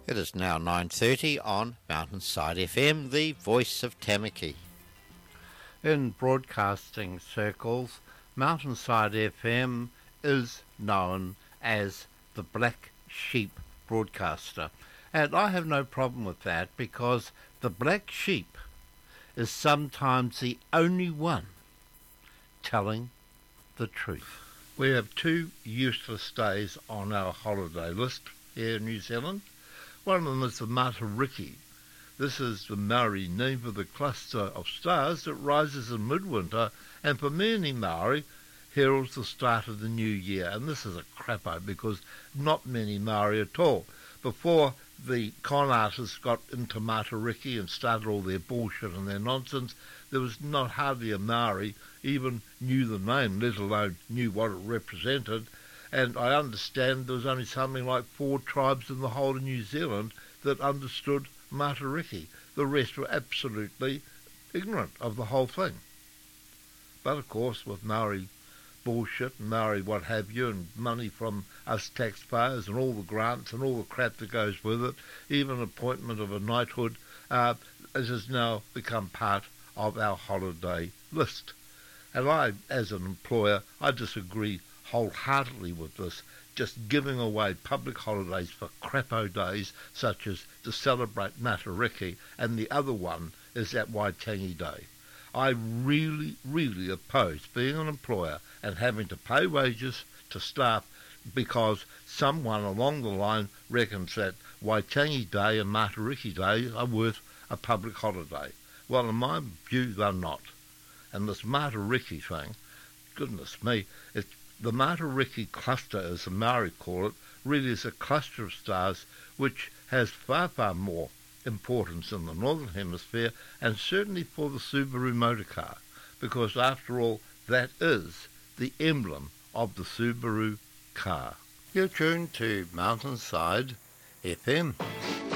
It is now 9:30 on Mountainside FM, the voice of Tamaki. In broadcasting circles, Mountainside FM is known as the Black Sheep broadcaster. And I have no problem with that because the black sheep is sometimes the only one telling the truth. We have two useless days on our holiday list here in New Zealand. One of them is the Matariki. This is the Maori name for the cluster of stars that rises in midwinter, and for many Maori heralds the start of the new year. And this is a crappo because not many Maori at all. Before the con artists got into Matariki and started all their bullshit and their nonsense, there was not hardly a Maori even knew the name, let alone knew what it represented. And I understand there was only something like 4 tribes in the whole of New Zealand that understood Matariki. The rest were absolutely ignorant of the whole thing. But of course, with Maori bullshit and Maori what have you, and money from us taxpayers and all the grants and all the crap that goes with it, even appointment of a knighthood, it has now become part of our holiday list. And I, as an employer, I disagree wholeheartedly with this, just giving away public holidays for crapo days such as to celebrate Matariki, and the other one is that Waitangi Day. I really, really oppose being an employer and having to pay wages to staff because someone along the line reckons that Waitangi Day and Matariki Day are worth a public holiday. Well, in my view, they're not. And this Matariki thing, goodness me, the Matariki cluster, as the Maori call it, really is a cluster of stars which has far, far more importance in the Northern Hemisphere and certainly for the Subaru motor car, because after all, that is the emblem of the Subaru car. You're tuned to Mountainside FM.